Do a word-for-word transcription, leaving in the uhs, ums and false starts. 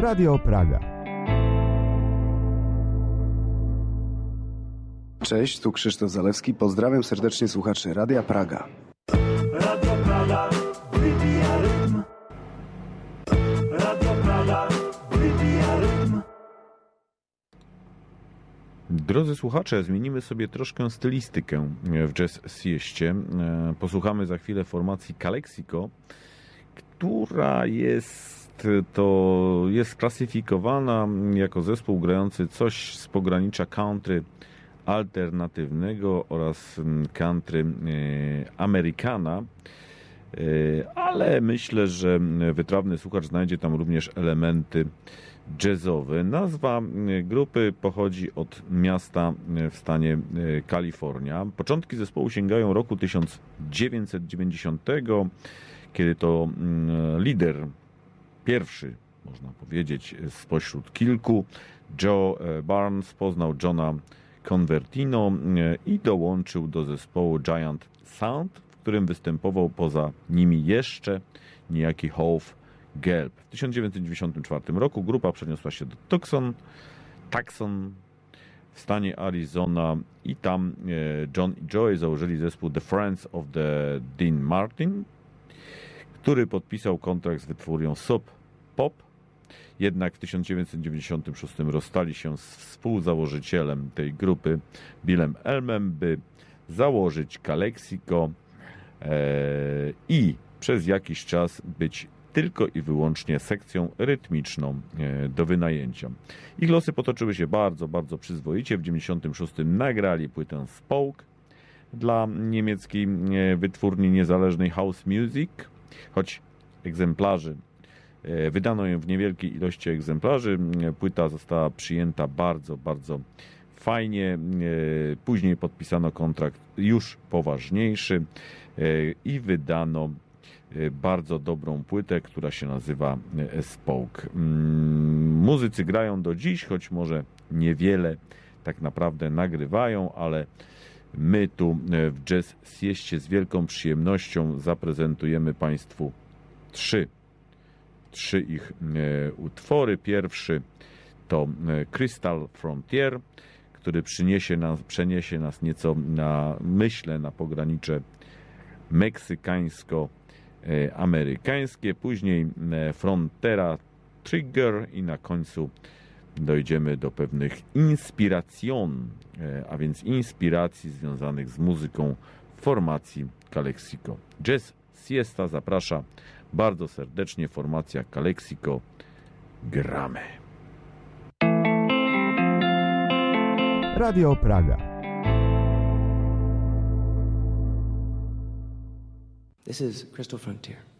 Radio Praga. Cześć, tu Krzysztof Zalewski. Pozdrawiam serdecznie słuchaczy Radia Praga. Radio Praga wybija rytm. Radio Praga wybija rytm. Drodzy słuchacze, zmienimy sobie troszkę stylistykę w Jazz Sieście. Posłuchamy za chwilę formacji Calexico, która jest, to, jest klasyfikowana jako zespół grający coś z pogranicza country alternatywnego oraz country Americana, ale myślę, że wytrawny słuchacz znajdzie tam również elementy jazzowe. Nazwa grupy pochodzi od miasta w stanie Kalifornia. Początki zespołu sięgają roku tysiąc dziewięćset dziewięćdziesiątego, kiedy to lider, pierwszy, można powiedzieć, spośród kilku, Joe Barnes, poznał Johna Convertino i dołączył do zespołu Giant Sound, w którym występował poza nimi jeszcze niejaki Hove Gelb. W tysiąc dziewięćset dziewięćdziesiątym czwartym roku grupa przeniosła się do Tucson, Tucson w stanie Arizona i tam John i Joey założyli zespół The Friends of the Dean Martin, który podpisał kontrakt z wytwórnią Sub Pop. Jednak w tysiąc dziewięćset dziewięćdziesiątym szóstym rozstali się z współzałożycielem tej grupy, Billem Elmem, by założyć Calexico e, i przez jakiś czas być tylko i wyłącznie sekcją rytmiczną e, do wynajęcia. Ich losy potoczyły się bardzo, bardzo przyzwoicie. W dziewięćdziesiątym szóstym nagrali płytę Spoke dla niemieckiej e, wytwórni niezależnej House Music, choć egzemplarzy wydano ją w niewielkiej ilości egzemplarzy. Płyta została przyjęta bardzo, bardzo fajnie. Później podpisano kontrakt już poważniejszy i wydano bardzo dobrą płytę, która się nazywa Spoke. Muzycy grają do dziś, choć może niewiele tak naprawdę nagrywają, ale my tu w Jazz Sieście z wielką przyjemnością zaprezentujemy Państwu trzy Trzy ich e, utwory. Pierwszy to e, Crystal Frontier, który przyniesie nas, przeniesie nas nieco na, myślę, na pogranicze meksykańsko-amerykańskie. Później e, Frontera Trigger i na końcu dojdziemy do pewnych inspiracjon, e, a więc inspiracji związanych z muzyką formacji Calexico. Jazz Siesta zaprasza bardzo serdecznie formacja Calexico. Gramy. Radio Praga. This is Crystal Frontier.